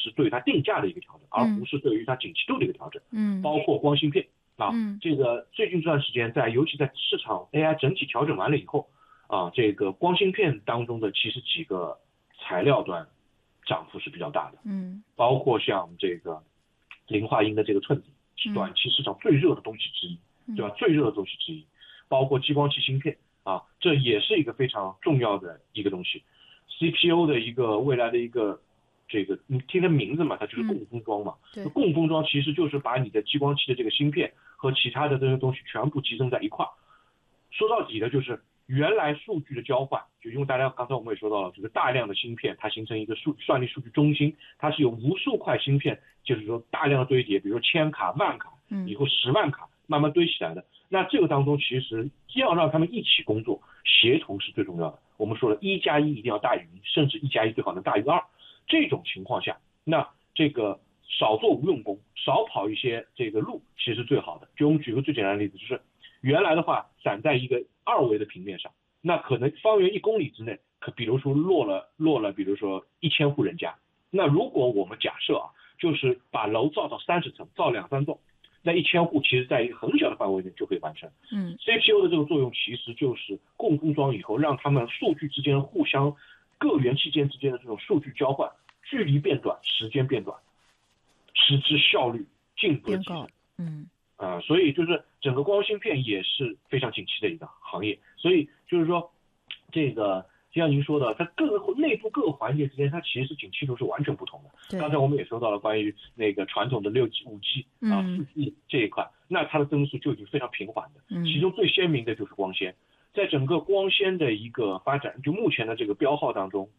是对它定价的一个调整，而不是对于它景气度的一个调整。包括光芯片啊，这个最近这段时间尤其在市场 AI 整体调整完了以后啊，这个光芯片当中的其实几个材料端涨幅是比较大的，包括像这个磷化铟的这个寸底，是短期市场最热的东西之一，对吧？最热的东西之一，包括激光器芯片啊，这也是一个非常重要的一个东西。CPU 的一个未来的一个这个，你听它名字嘛，它就是共封装嘛。共封装其实就是把你的激光器的这个芯片和其他的这些东西全部集成在一块。说到底的就是原来数据的交换，就因为大家刚才我们也说到了，这个大量的芯片它形成一个算力数据中心，它是有无数块芯片，就是说大量的堆叠，比如说1000卡、万卡，以后10万卡慢慢堆起来的。那这个当中其实要让他们一起工作，协同是最重要的。我们说了，1+1一定要大于1，甚至1+1最好能大于2。这种情况下，那这个少做无用功，少跑一些这个路，其实是最好的。就我们举个最简单的例子，就是原来的话散在一个2维的平面上，那可能方圆1公里之内，比如说落了，比如说1000户人家。那如果我们假设啊，就是把楼造到30层，造2、3栋，那1000户其实在一个很小的范围内就可以完成。CPU 的这个作用其实就是共封装以后，让他们数据之间互相各元器件之间的这种数据交换，距离变短，时间变短，实质效率进一步的提升。所以就是整个光芯片也是非常景气的一个行业。所以就是说，这个就像您说的，它内部各个环节之间，它其实景气度是完全不同的。刚才我们也说到了关于那个传统的6G、5G 啊、4G 这一块，那它的增速就已经非常平缓的。其中最鲜明的就是光纤。在整个光纤的一个发展，就目前的这个标号当中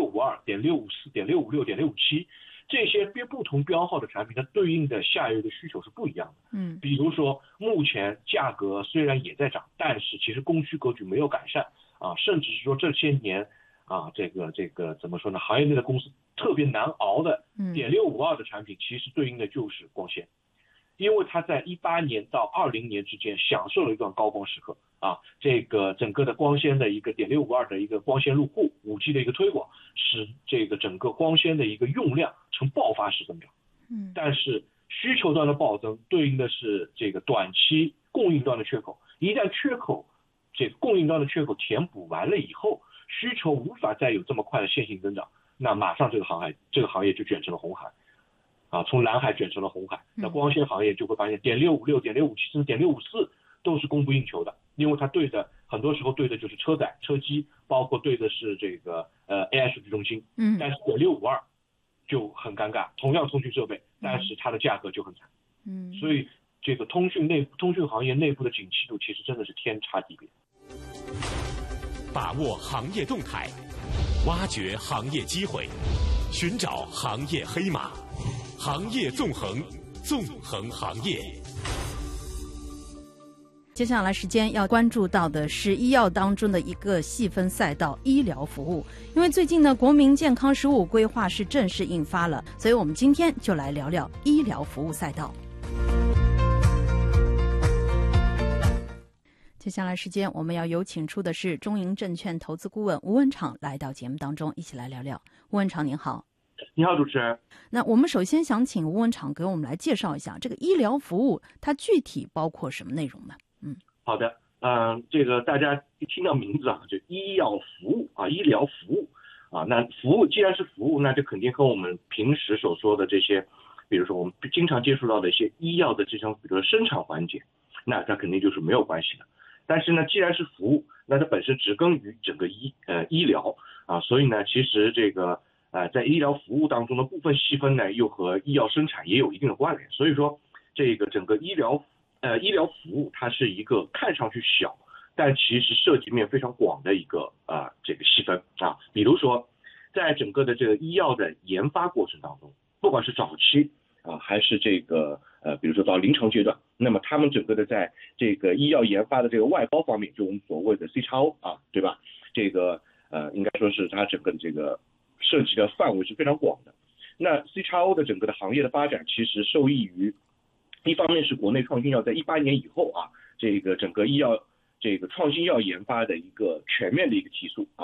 ，.652、.654、.656、.657这些不同标号的产品，它对应的下游的需求是不一样的。比如说目前价格虽然也在涨，但是其实供需格局没有改善啊，甚至是说这些年啊，这个怎么说呢？行业内的公司特别难熬的.652的产品，其实对应的就是光纤。因为它在18年到20年之间享受了一段高光时刻啊，这个整个的光纤的一个.652的一个光纤入户，5G 的一个推广，使这个整个光纤的一个用量呈爆发式增长。但是需求端的暴增对应的是这个短期供应端的缺口，一旦这个供应端的缺口填补完了以后，需求无法再有这么快的线性增长，那马上这个行业就卷成了红海。从蓝海卷成了红海，那光纤行业就会发现.656、.657甚至.654都是供不应求的，因为它很多时候对的就是车载、车机，包括对的是这个AI 数据中心。但是.652就很尴尬，同样通讯设备，但是它的价格就很惨。所以这个通讯行业内部的景气度其实真的是天差地别。 把握行业动态，挖掘行业机会，寻找行业黑马。行业纵横，纵横行业。 接下来时间要关注到的是医药当中的一个细分赛道——医疗服务。因为最近呢，国民健康15规划是正式印发了，所以我们今天就来聊聊医疗服务赛道。接下来时间我们要有请出的是中银证券投资顾问吴文敞来到节目当中，一起来聊聊。吴文敞您好。 你好，主持人。 那我们首先想请吴文敞给我们来介绍一下这个医疗服务，它具体包括什么内容呢？ 好的，这个大家一听到名字啊，就医药服务啊，医疗服务啊，那服务既然是服务，那就肯定和我们平时所说的这些，比如说我们经常接触到的一些医药的这种，比如说生产环节，那它肯定就是没有关系的。但是呢，既然是服务，那它本身植根于整个医疗啊，所以呢，其实这个在医疗服务当中的部分细分呢，又和医药生产也有一定的关联。所以说，这个整个医疗服务，它是一个看上去小，但其实涉及面非常广的一个这个细分啊。比如说，在整个的这个医药的研发过程当中，不管是早期还是这个比如说到临床阶段，那么他们整个的在这个医药研发的这个外包方面，就我们所谓的 CXO 啊，对吧？这个应该说是它整个的这个涉及的范围是非常广的。那 CXO 的整个的行业的发展，其实受益于一方面是国内创新药在18年以后这个整个医药这个创新药研发的一个全面的一个提速啊。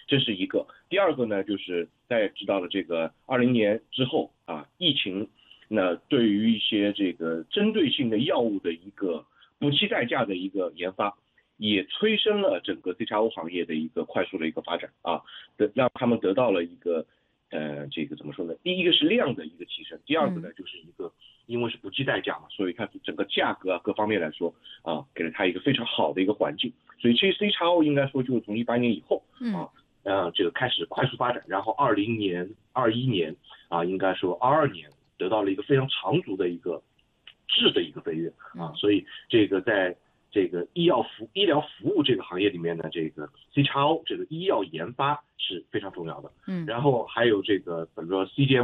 这是一个。第二个呢，就是大家知道了，这个20年之后疫情，那对于一些这个针对性的药物的一个不计代价的一个研发，也催生了整个 CRO 行业的一个快速的一个发展让他们得到了一个这个怎么说呢？第一个是量的一个提升，第二个呢就是一个因为是不计代价嘛，所以它整个价格各方面来说给了它一个非常好的一个环境。所以其实 CRO 应该说就是从18年以后这个开始快速发展，然后20年、21年应该说22年得到了一个非常长足的一个质的一个飞跃所以这个在这个医疗服务这个行业里面呢，这个 CRO 这个医药研发是非常重要的。然后还有这个比如说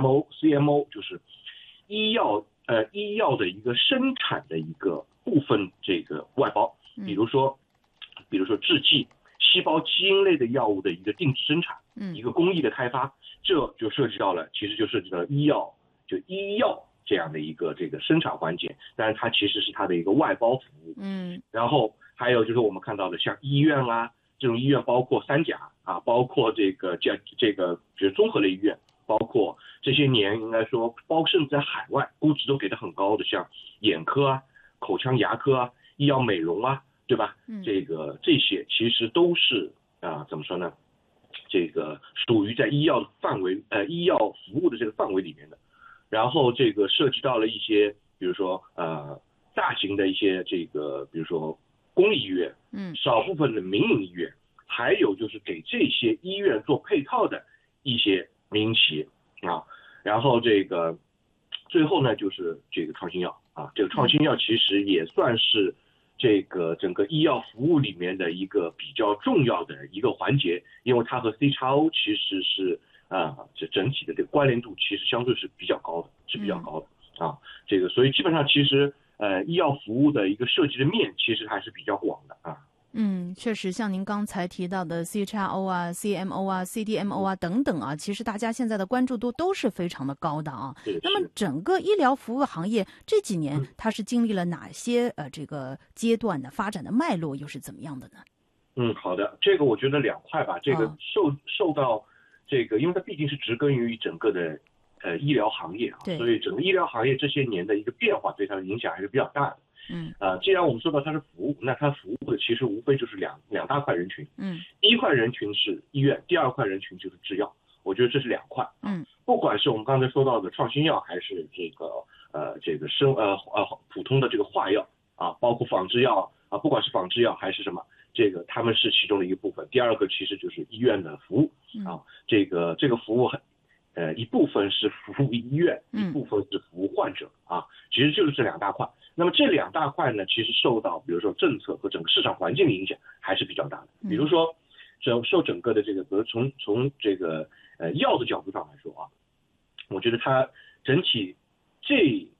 CMO 就是医药的一个生产的一个部分这个外包，比如说制剂、细胞基因类的药物的一个定制生产，一个工艺的开发，这就涉及到了医药这样的一个这个生产环节，但是它其实是它的一个外包服务。然后还有就是我们看到的像医院这种医院包括三甲包括这个就是综合类医院，包括这些年应该说甚至在海外估值都给的很高的，像眼科口腔牙科医药美容对吧？这些其实都是怎么说呢？这个属于在医药范围医药服务的这个范围里面的。然后这个涉及到了一些，比如说大型的一些这个，比如说公立医院，少部分的民营医院，还有就是给这些医院做配套的一些民营企业然后这个最后呢就是这个创新药这个创新药其实也算是这个整个医药服务里面的一个比较重要的一个环节，因为它和 CRO 其实是这整体的这个关联度其实相对是比较高的，这个所以基本上其实医药服务的一个涉及的面其实还是比较广的确实像您刚才提到的 CRO CMO CDMO等等其实大家现在的关注度都是非常的高的那么整个医疗服务行业这几年它是经历了哪些这个阶段的发展的脉络又是怎么样的呢？ 好的，这个我觉得两块吧，这个受到这个，因为它毕竟是植根于整个的医疗行业所以整个医疗行业这些年的一个变化对它的影响还是比较大的。既然我们说到它是服务，那它服务的其实无非就是两大块人群。第一块人群是医院，第二块人群就是制药。我觉得这是两块。不管是我们刚才说到的创新药，还是这个普通的这个化药包括仿制药不管是仿制药还是什么，这个他们是其中的一个部分。第二个其实就是医院的服务这个服务一部分是服务医院，一部分是服务患者其实就是这两大块。那么这两大块呢，其实受到比如说政策和整个市场环境的影响还是比较大的。比如说受整个的这个从这个药的角度上来说我觉得它整体这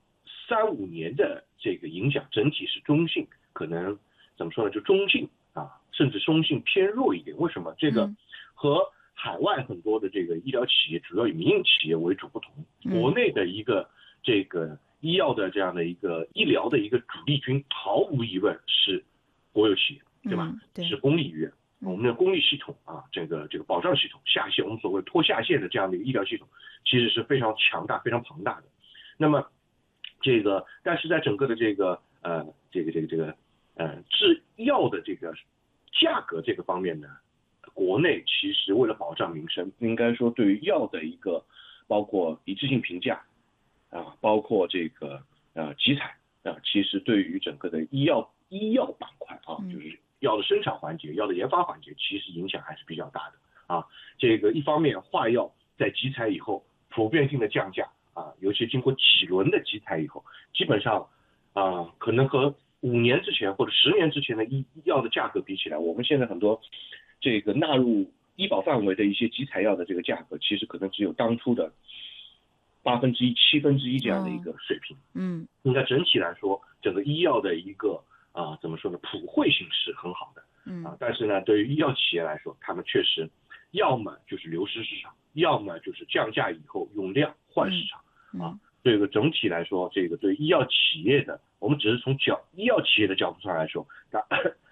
3-5年的这个影响整体是中性，可能怎么说呢，就中性甚至中性偏弱一点。为什么？这个和海外很多的这个医疗企业主要以民营企业为主不同，国内的一个这个医药的这样的一个医疗的一个主力军，毫无疑问是国有企业，对吧？是公立医院。我们的公立系统这个保障系统下线，我们所谓拖下线的这样的一个医疗系统，其实是非常强大、非常庞大的。那么但是在整个的这个制药的这个价格这个方面呢，国内其实为了保障民生，应该说对于药的一个包括一致性评价包括这个集采其实对于整个的医药板块就是药的生产环节、药的研发环节，其实影响还是比较大的这个一方面化药在集采以后普遍性的降价尤其经过几轮的集采以后，基本上可能和5年之前或者10年之前的医药的价格比起来，我们现在很多这个纳入医保范围的一些集采药的这个价格，其实可能只有当初的1/8、1/7这样的一个水平。应该整体来说，整个医药的一个怎么说呢，普惠性是很好的。但是呢，对于医药企业来说，他们确实要么就是流失市场，要么就是降价以后用量换市场这个整体来说，这个对医药企业的，我们只是从医药企业的角度上来说，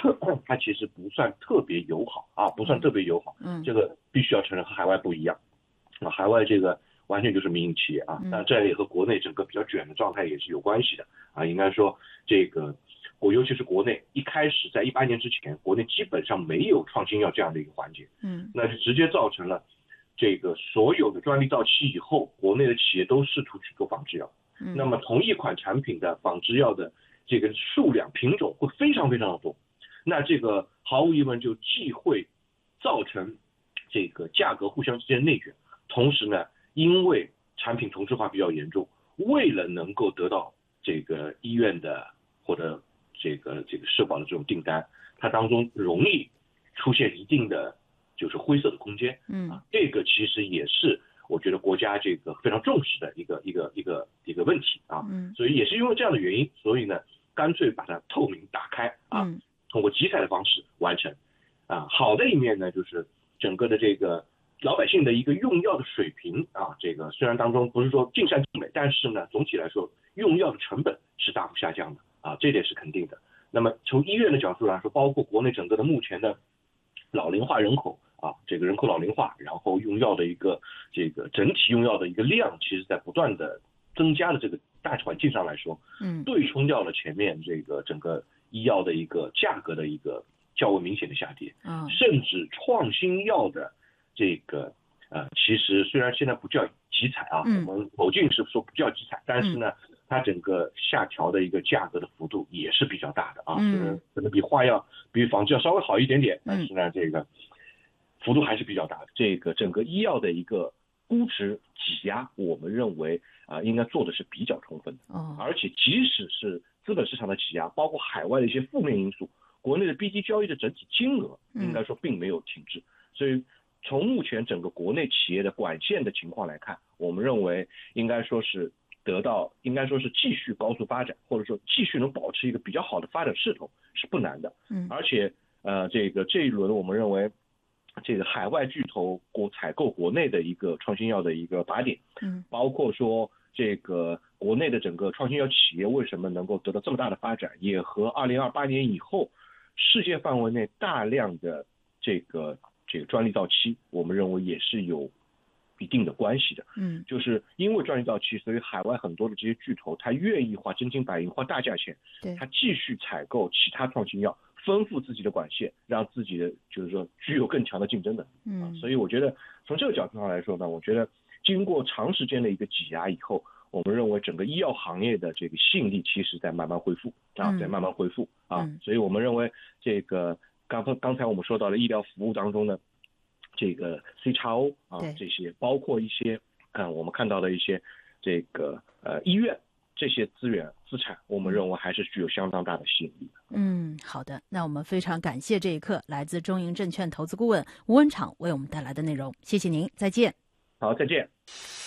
它其实不算特别友好啊，不算特别友好。这个必须要承认和海外不一样。海外这个完全就是民营企业啊，但这也和国内整个比较卷的状态也是有关系的啊。应该说这个尤其是国内一开始在18年之前，国内基本上没有创新药这样的一个环节，那就直接造成了这个所有的专利到期以后，国内的企业都试图去做仿制药，那么同一款产品的仿制药的这个数量品种会非常非常的多，那这个毫无疑问就既会造成这个价格互相之间内卷，同时呢，因为产品同质化比较严重，为了能够得到这个医院的或者这个社保的这种订单，它当中容易出现一定的就是灰色的空间，这个其实也是我觉得国家这个非常重视的一个问题啊，所以也是因为这样的原因，所以呢，干脆把它透明打开啊，通过集采的方式完成啊。好的一面呢，就是整个的这个老百姓的一个用药的水平啊，这个虽然当中不是说尽善尽美，但是呢，总体来说用药的成本是大幅下降的啊，这点是肯定的。那么从医院的角度来说，包括国内整个的目前的老龄化人口啊，这个人口老龄化，然后用药的一个这个整体用药的一个量，其实在不断的增加的这个大环境上来说，对冲掉了前面这个整个医药的一个价格的一个较为明显的下跌，甚至创新药的这个其实虽然现在不叫集采啊，我们口径是说不叫集采，但是呢，它整个下调的一个价格的幅度也是比较大的啊，可能比化药、比仿制药稍微好一点点，但是呢，这个幅度还是比较大的。这个整个医药的一个估值挤压，我们认为应该做的是比较充分的，而且即使是资本市场的挤压，包括海外的一些负面因素，国内的 BD 交易的整体金额应该说并没有停滞，所以从目前整个国内企业的管线的情况来看，我们认为应该说是应该说是继续高速发展，或者说继续能保持一个比较好的发展势头是不难的。而且这一轮我们认为这个海外巨头采购国内的一个创新药的一个靶点，包括说这个国内的整个创新药企业为什么能够得到这么大的发展，也和2028年以后世界范围内大量的这个专利到期，我们认为也是有一定的关系的。就是因为专利到期，所以海外很多的这些巨头，他愿意花真金白银、花大价钱，他继续采购其他创新药，丰富自己的管线，让自己的就是说具有更强的竞争能力。所以我觉得从这个角度上来说呢，我觉得经过长时间的一个挤压以后，我们认为整个医药行业的这个吸引力其实在慢慢恢复在慢慢恢复所以我们认为这个刚才我们说到了医疗服务当中呢，这个 CXO 这些包括一些我们看到的一些这个医院这些资源资产，我们认为还是具有相当大的吸引力的。 好的，那我们非常感谢这一刻来自中银证券投资顾问吴文敞为我们带来的内容，谢谢您，再见。 好，再见。